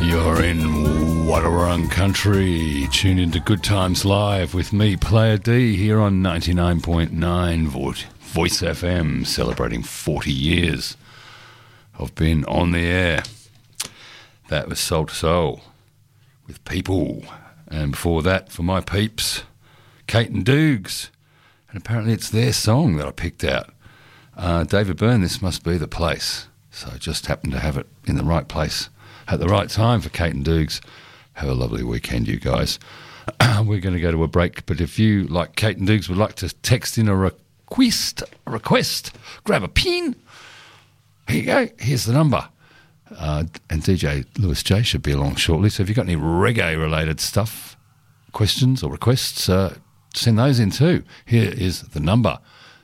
You're in Wadawurrung Country. Tune into Good Times Live with me, Player D, here on 99.9 Voice FM, celebrating 40 years of being on the air. That was Soul to Soul with People. And before that, for my peeps, Kate and Dukes. And apparently it's their song that I picked out. David Byrne, This Must Be the Place. So I just happened to have it in the right place at the right time for Kate and Dukes. Have a lovely weekend, you guys. We're going to go to a break, but if you, like Kate and Dukes, would like to text in a request, grab a pen. Here you go. Here's the number. And DJ Lewis J should be along shortly. So if you've got any reggae-related stuff, questions or requests, send those in too. Here is the number,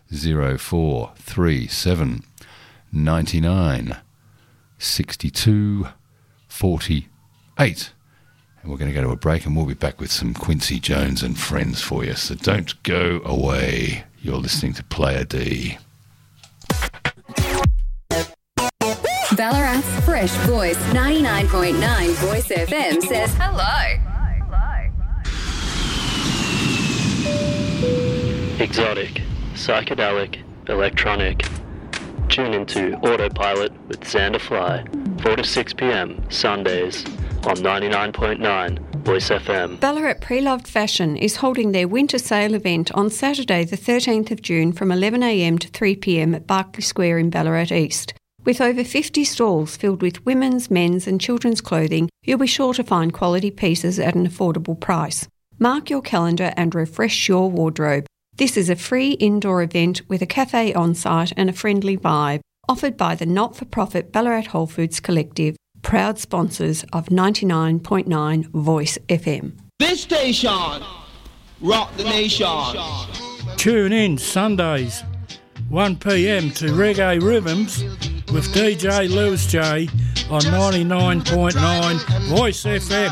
0437 99 62 48. And we're going to go to a break and we'll be back with some Quincy Jones and friends for you. So don't go away. You're listening to Player D. Ballarat's Fresh Voice 99.9 Voice FM says hello. Exotic, psychedelic, electronic. Tune into Autopilot with Xander Fly, 4 to 6 p.m. Sundays on 99.9 Voice FM. Ballarat Pre-Loved Fashion is holding their winter sale event on Saturday the 13th of June from 11am to 3pm at Barclay Square in Ballarat East. With over 50 stalls filled with women's, men's and children's clothing, you'll be sure to find quality pieces at an affordable price. Mark your calendar and refresh your wardrobe. This is a free indoor event with a cafe on site and a friendly vibe, offered by the not-for-profit Ballarat Whole Foods Collective, proud sponsors of 99.9 Voice FM. This station, rock the nation. Tune in Sundays, 1 p.m. to Reggae Rhythms with DJ Lewis J on 99.9 Voice FM.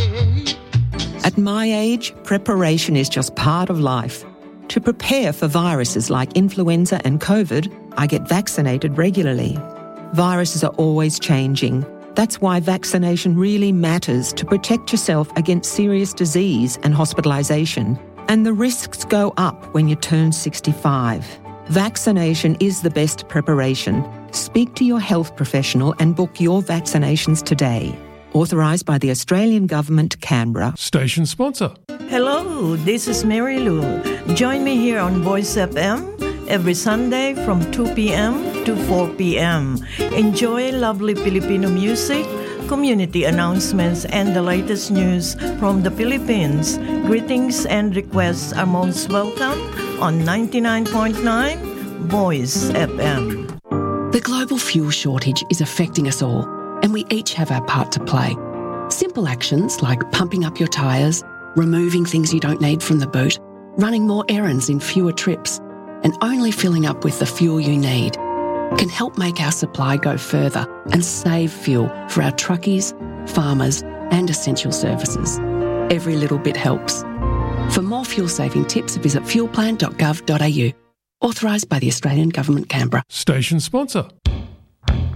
At my age, preparation is just part of life. To prepare for viruses like influenza and COVID, I get vaccinated regularly. Viruses are always changing. That's why vaccination really matters to protect yourself against serious disease and hospitalisation. And the risks go up when you turn 65. Vaccination is the best preparation. Speak to your health professional and book your vaccinations today. Authorised by the Australian Government, Canberra. Station sponsor. Hello, this is Mary Lou. Join me here on Voice FM every Sunday from 2 p.m. to 4 p.m. Enjoy lovely Filipino music, community announcements, and the latest news from the Philippines. Greetings and requests are most welcome on 99.9 Voice FM. The global fuel shortage is affecting us all, and we each have our part to play. Simple actions like pumping up your tyres, removing things you don't need from the boot, running more errands in fewer trips, and only filling up with the fuel you need can help make our supply go further and save fuel for our truckies, farmers, and essential services. Every little bit helps. For more fuel-saving tips, visit fuelplan.gov.au. Authorised by the Australian Government, Canberra. Station sponsor.